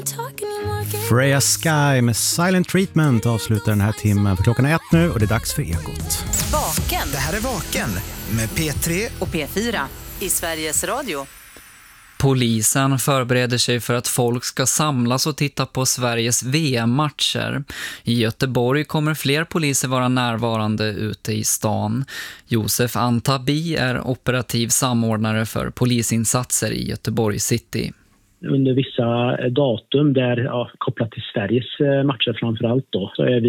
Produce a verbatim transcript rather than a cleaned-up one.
Freya Sky med Silent Treatment avslutar den här timmen, för klockan är ett nu och det är dags för Ekot. Vaken. Det här är Vaken med P tre och P fyra i Sveriges Radio. Polisen förbereder sig för att folk ska samlas och titta på Sveriges V M-matcher. I Göteborg kommer fler poliser vara närvarande ute i stan. Josef Antabi är operativ samordnare för polisinsatser i Göteborg City. Under vissa datum där, ja, kopplat till Sveriges matcher framförallt då, så är vi